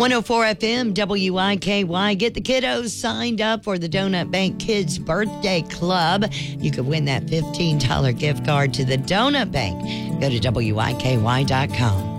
104 FM, WIKY. Get the kiddos signed up for the Donut Bank Kids Birthday Club. You could win that $15 gift card to the Donut Bank. Go to WIKY.com.